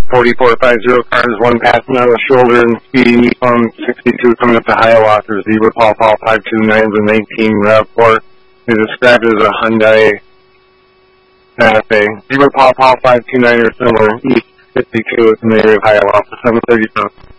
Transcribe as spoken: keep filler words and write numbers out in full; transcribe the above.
forty-four five zero cars, one passing on the shoulder and speeding on sixty-two coming up to Hiawatha. Zebra Paul Paul five two nine and nineteen RAV four is described as a Hyundai Santa Fe. Zebra Paul Paul five two nine or similar, East fifty-two in the area of Hiawatha, seven thirty-seven.